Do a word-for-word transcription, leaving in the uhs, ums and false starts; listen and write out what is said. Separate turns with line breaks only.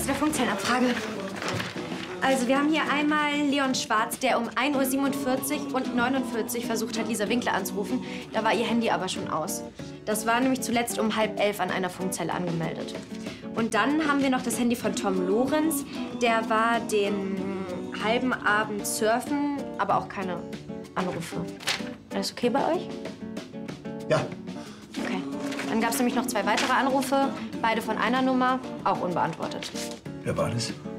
zu der Funkzellenabfrage. Also, wir haben hier einmal Leon Schwarz, der um ein Uhr siebenundvierzig und neunundvierzig versucht hat, Lisa Winkler anzurufen. Da war ihr Handy aber schon aus. Das war nämlich zuletzt um halb elf an einer Funkzelle angemeldet. Und dann haben wir noch das Handy von Tom Lorenz. Der war den halben Abend surfen, aber auch keine Anrufe. Alles okay bei euch?
Ja.
Okay. Dann gab es nämlich noch zwei weitere Anrufe, beide von einer Nummer, auch unbeantwortet.
Wer war das?